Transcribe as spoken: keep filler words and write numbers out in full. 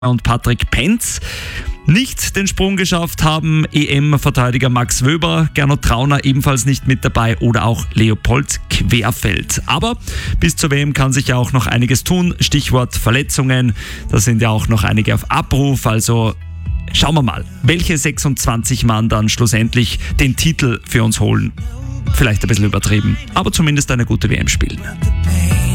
und Patrick Penz nicht den Sprung geschafft haben. E M-Verteidiger Max Wöber, Gernot Trauner ebenfalls nicht mit dabei oder auch Leopold Querfeld. Aber bis zur W M kann sich ja auch noch einiges tun. Stichwort Verletzungen, da sind ja auch noch einige auf Abruf. Also schauen wir mal, welche sechsundzwanzig Mann dann schlussendlich den Titel für uns holen. Vielleicht ein bisschen übertrieben, aber zumindest eine gute W M spielen.